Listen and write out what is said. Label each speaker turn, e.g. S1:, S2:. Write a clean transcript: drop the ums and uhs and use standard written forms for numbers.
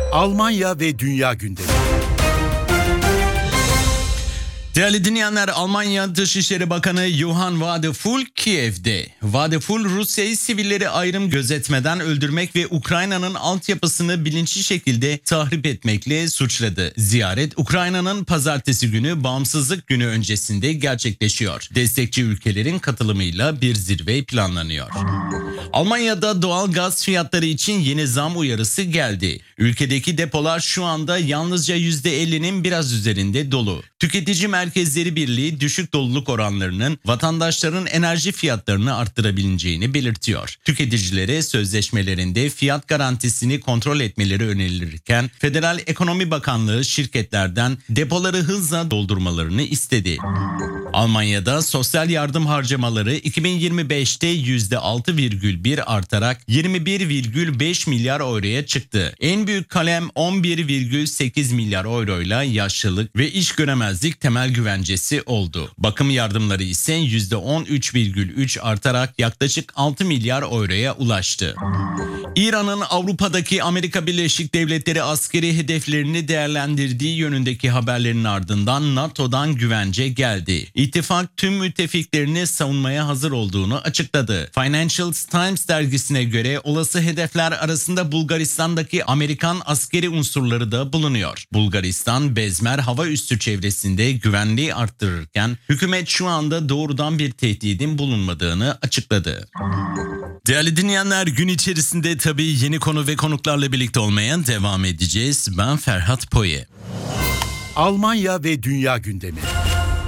S1: Almanya ve dünya gündemi.
S2: Değerli dinleyenler, Almanya Dışişleri Bakanı Johann Wadephul Kiev'de. Wadephul, Rusya'yı sivilleri ayrım gözetmeden öldürmek ve Ukrayna'nın altyapısını bilinçli şekilde tahrip etmekle suçladı. Ziyaret, Ukrayna'nın pazartesi günü Bağımsızlık Günü öncesinde gerçekleşiyor. Destekçi ülkelerin katılımıyla bir zirve planlanıyor. Almanya'da doğal gaz fiyatları için yeni zam uyarısı geldi. Ülkedeki depolar şu anda yalnızca %50'nin biraz üzerinde dolu. Tüketici Merkezleri Birliği düşük doluluk oranlarının vatandaşların enerji fiyatlarını arttırabileceğini belirtiyor. Tüketicilere sözleşmelerinde fiyat garantisini kontrol etmeleri önerilirken Federal Ekonomi Bakanlığı şirketlerden depoları hızla doldurmalarını istedi. Almanya'da sosyal yardım harcamaları 2025'te %6,1 artarak 21,5 milyar euroya çıktı. En büyük kalem 11,8 milyar euroyla yaşlılık ve iş göremezlik temel güvencesi oldu. Bakım yardımları ise %13,3 artarak yaklaşık 6 milyar euroya ulaştı. İran'ın Avrupa'daki Amerika Birleşik Devletleri askeri hedeflerini değerlendirdiği yönündeki haberlerin ardından NATO'dan güvence geldi. İttifak tüm müttefiklerini savunmaya hazır olduğunu açıkladı. Financial Times dergisine göre olası hedefler arasında Bulgaristan'daki Amerikan askeri unsurları da bulunuyor. Bulgaristan, Bezmer hava üssü çevresinde güvenliği arttırırken hükümet şu anda doğrudan bir tehdidin bulunmadığını açıkladı. Değerli dinleyenler, gün içerisinde tabii yeni konu ve konuklarla birlikte olmaya devam edeceğiz. Ben Ferhat Poye.
S1: Almanya ve dünya gündemi.